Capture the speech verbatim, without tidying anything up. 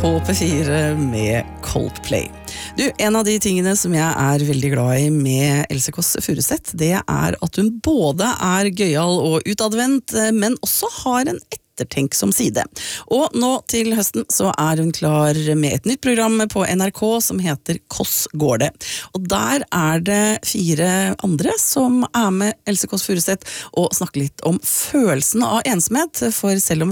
på P fire med Coldplay. Du, en av de tingene som jeg er veldig glad i med Else Kåss Furuseth, det er at hun både er gøyal og utadvendt, men også har en ettertenksom side. Og nå til høsten så er hun klar med et nytt program på N R K som heter Kåss går det. Og der er det fire andre som er med Else Kåss Furuseth og snakker litt om følelsen av ensomhet, for selv om